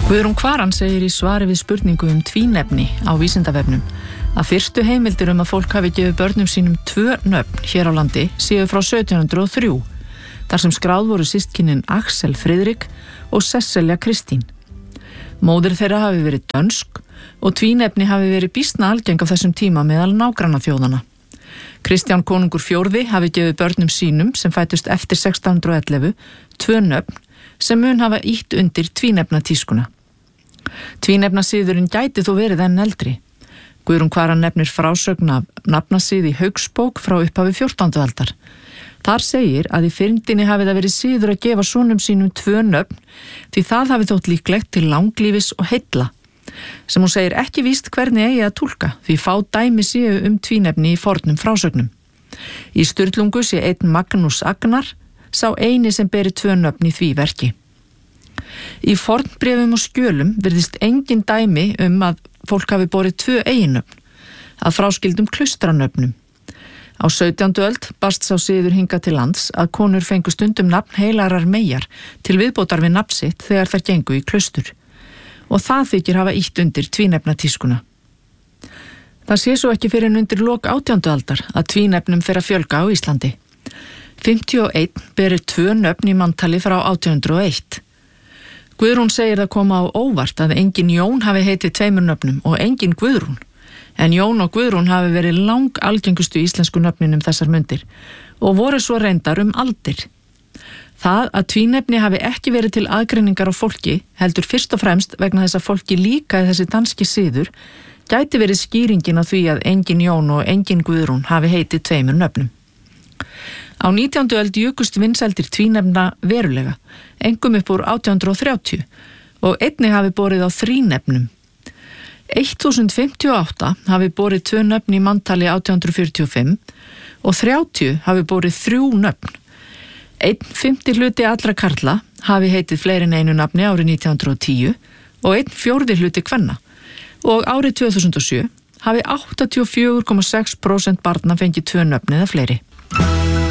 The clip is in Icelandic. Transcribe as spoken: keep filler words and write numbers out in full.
Guðrún Kvaran segir í svari við spurningu um tvínefni á Vísindavefnum að fyrstu heimildir um að fólk hafi gefið börnum sínum tvö nöfn hér á landi séu frá sautján hundruð og þrjú, þar sem skráð voru systkinin Axel Friðrik og Sesselja Kristín. Móðir þeirra hafi verið dönsk og tvínefni hafi verið býsna algeng á þessum tíma meðal nágrannaþjóðanna. Kristján konungur fjórði hafi gefið börnum sínum sem fættust eftir sextán hundruð og ellefu tvö nöfn sem mun hafa ýtt undir tvínefnatískuna. Tvínefnasiðurinn gæti þó verið enn eldri. Guðrún Kvaran nefnir frásögn af nafnasið í Hauksbók frá upphafi fjórtándu aldar. Þar segir að í fyrndinni hafi það verið siður að gefa sonum sínum tvö nöfn því það hafi þótt líklegt til langlífis og heilla, sem hún segir ekki víst hvernig eigi að túlka því fá dæmi séu um tvínefni í fornum frásögnum. Í Sturlungu sé einn Magnús Agnar, sá eini sem beri tvö nöfn í því verki. Í fornbréfum og skjölum virðist engin dæmi um að fólk hafi borið tvö eiginnöfn, að fráskildum klaustranöfnum. Á sautjándu öld barst sá siður hingað til lands að konur fengu stundum nafn heilarar meyjar til viðbótar við nafn sitt þegar þær gengu í klaustur. Og það þykir hafa ýtt undir tvínefnatískuna. Það sé svo ekki fyrir en undir lok átjándu aldar að tvínefnum fer að fjölga á Íslandi. fimmtíu og einn berir tvö nöfn í manntali frá átján hundruð og eitt. Guðrún segir það koma á óvart að engin Jón hafi heitið tveimur nöfnum og engin Guðrún, en Jón og Guðrún hafi verið lang algengustu íslensku nöfninum þessar mundir og voru svo reyndar um aldir. Það að tvínefni hafi ekki verið til aðgreiningar á fólki heldur fyrst og fremst vegna þess að fólki líkaði þessi danski siður gæti verið skýringin á því að engin Jón og engin Guðrún hafi heitið tveimur nöfnum. Á nítjándu öld jukust vinsældir tvínefna verulega, engum upp úr átján hundruð og þrjátíu og einnig hafi borið á þrínefnum. þúsund fimmtíu og átta hafi borið tvö nöfn í manntali átján hundruð fjörutíu og fimm og þrjátíu hafi borið þrjú nöfn. Einn fimmti hluti allra karla hafi heitið fleiri en einu nafni árið nítján hundruð og tíu og einn fjórði hluti kvenna og árið tvö þúsund og sjö hafi áttatíu og fjögur komma sex prósent barna fengið tvö nöfn eða fleiri.